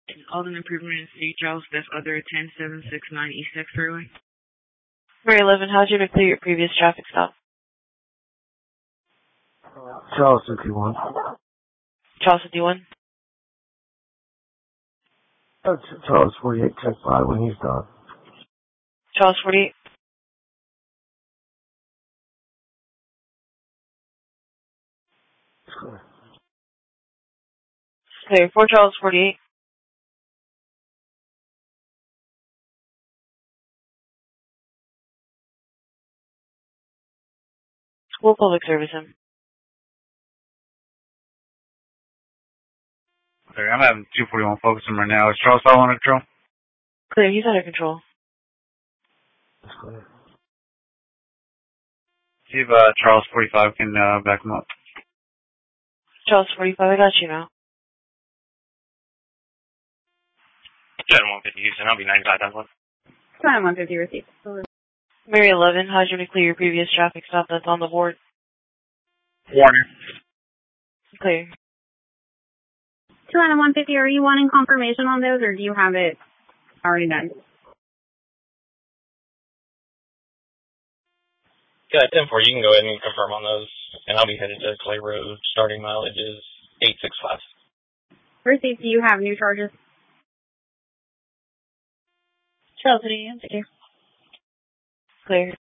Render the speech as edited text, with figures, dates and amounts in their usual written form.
Alden Improvement in St. Charles, that's other 10769 East X Freeway. Mary 11, how'd you clear your previous traffic stop? Charles 51. Charles 51? Charles 48, check 5 when he's done. Charles 48? It's clear. Clear. 4 Charles 48. School public service him. Okay, I'm having 241 focusing right now. Is Charles all under control? Clear, he's under control. It's clear. See if Charles 45 can back him up. Charles 45, I got you now. Jet 150 Houston, I'll be 95 times 1. Time 150 received. Mary 11, how'd you clear your previous traffic stop that's on the board? Warner. Clear. 2 out of 150, are you wanting confirmation on those, or do you have it already done? Yeah, 10-4, you can go ahead and confirm on those, and I'll be headed to Clay Road. Starting mileage is 865. Received, do you have new charges? Charles, any answer? Clear.